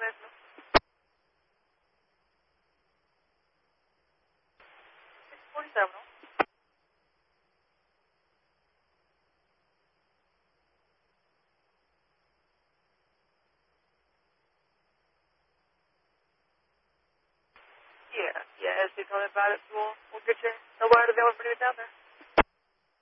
mesmo. It's 47, no? Yeah, as they told me about it, we'll get you the wire to be able to bring it down there.